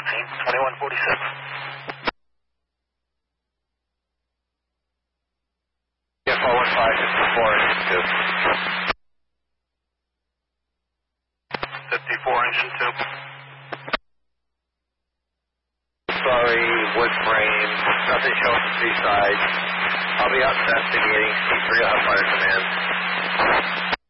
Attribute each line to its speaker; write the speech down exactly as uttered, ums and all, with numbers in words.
Speaker 1: team, twenty-one forty-six. Yeah, four one five, fifty-four, engine two. fifty-four, engine two. Sorry, wood frame, nothing showing the three sides. I'll be out investigating, C three, I'll have fire command.